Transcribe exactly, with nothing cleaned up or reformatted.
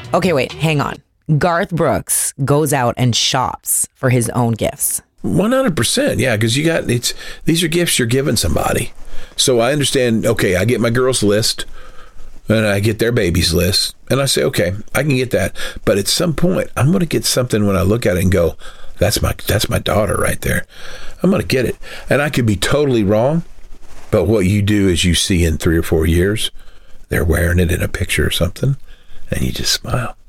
Okay, wait, hang on. Garth Brooks goes out and shops for his own gifts. one hundred percent. Yeah, because you got, it's, these are gifts you're giving somebody. So I understand, okay, I get my girls' list and I get their baby's list and I say, okay, I can get that. But at some point, I'm going to get something when I look at it and go, that's my, that's my daughter right there. I'm going to get it. And I could be totally wrong, but what you do is you see in three or four years, they're wearing it in a picture or something and you just smile.